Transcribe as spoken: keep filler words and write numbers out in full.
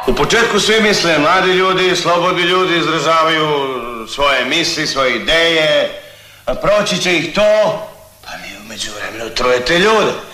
U početku svi misle, mladi ljudi, slobodni ljudi izražavaju svoje misli, svoje ideje, a proći će ih to, pa mi u međuvremenu trojete ljude.